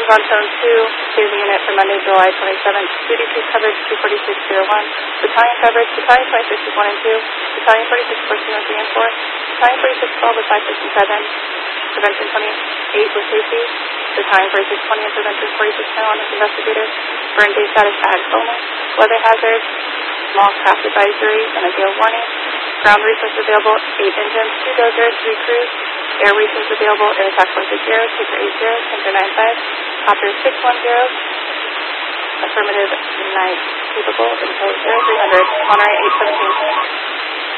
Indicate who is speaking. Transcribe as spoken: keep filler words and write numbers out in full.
Speaker 1: on Zone two, Daily Unit for Monday, July twenty-seventh. Duty free coverage two forty-six oh one. Battalion coverage, Battalion twenty-six is one and two. Battalion forty-six fourteen is three and four. Battalion forty-six twelve with five, six, and seven. Prevention twenty-eight with safety. Battalion forty-six twenty and Prevention forty-six ten one with investigators. Burn day status ag only. Weather hazards, small craft advisory, and a gale warning. Ground resources available, eight engines, two dozers, three crews. Air resources available, air attack one six zero, taker eight zero, tanker nine five, copter six one zero, affirmative night, capable until zero three hundred, Monterey eight seventeen.